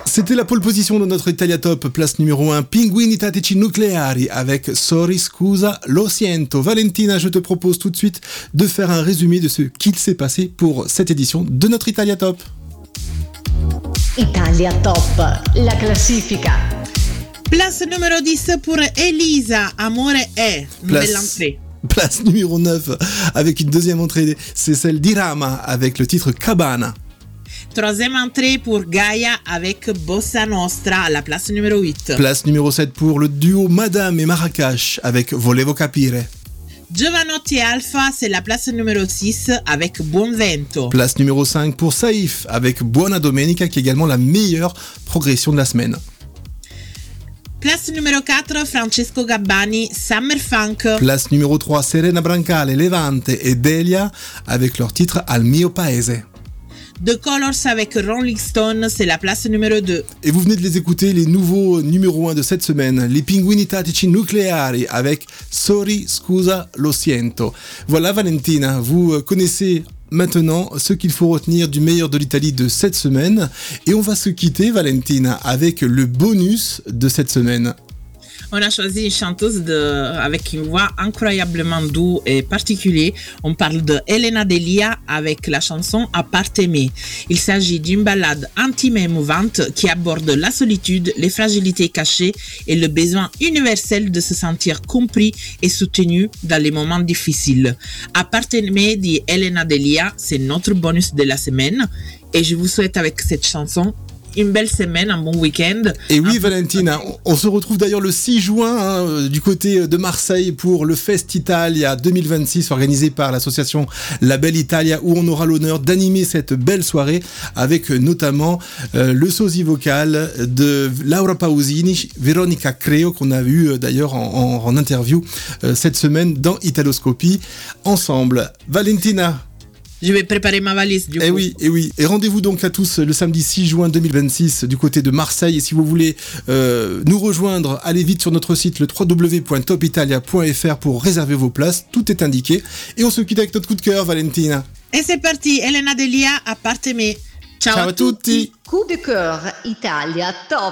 C'était la pole position de notre Italia Top, place numéro 1, Pinguini Tattici Nucleari avec Sorry Scusa Lo Siento. Valentina, je te propose tout de suite de faire un résumé de ce qu'il s'est passé pour cette édition de notre Italia Top. Italia Top, la classifica. Place numéro 10 pour Elisa, Amore è, nouvelle entrée. Place numéro 9 avec une deuxième entrée, c'est celle d'Irama avec le titre Cabana. Troisième entrée pour Gaia avec Bossa Nostra à la place numéro 8. Place numéro 7 pour le duo Madame et Marrakech avec Volevo Capire. Giovanotti et Alpha, c'est la place numéro 6 avec Buon Vento. Place numéro 5 pour Saïf avec Buona Domenica qui est également la meilleure progression de la semaine. Place numéro 4, Francesco Gabbani, Summer Funk. Place numéro 3, Serena Brancale, Levante et Delia avec leur titre Al mio paese. The Colors avec Rolling Stone, c'est la place numéro 2. Et vous venez de les écouter, les nouveaux numéros 1 de cette semaine, les Pinguini Tattici Nucleari avec Sorry Scusa Lo Siento. Voilà Valentina, vous connaissez maintenant ce qu'il faut retenir du meilleur de l'Italie de cette semaine. Et on va se quitter Valentina avec le bonus de cette semaine. On a choisi une chanteuse avec une voix incroyablement douce et particulière. On parle de Elena Delia avec la chanson À part t'aimer. Il s'agit d'une ballade intime et émouvante qui aborde la solitude, les fragilités cachées et le besoin universel de se sentir compris et soutenu dans les moments difficiles. À part t'aimer dit Elena Delia, c'est notre bonus de la semaine. Et je vous souhaite avec cette chanson une belle semaine, un bon week-end. Et oui, Valentina, on se retrouve d'ailleurs le 6 juin du côté de Marseille pour le Fest Italia 2026 organisé par l'association La Belle Italia où on aura l'honneur d'animer cette belle soirée avec notamment le sosie vocal de Laura Pausini, Veronica Creo qu'on a vu d'ailleurs en interview cette semaine dans Italoscopie ensemble. Valentina, je vais préparer ma valise du coup. Et oui. Et rendez-vous donc à tous le samedi 6 juin 2026 du côté de Marseille. Et si vous voulez nous rejoindre, allez vite sur notre site le www.topitalia.fr pour réserver vos places. Tout est indiqué. Et on se quitte avec notre coup de cœur, Valentina. Et c'est parti, Elena Delia, À part t'aimer. Ciao à tutti. Coup de cœur Italia Top.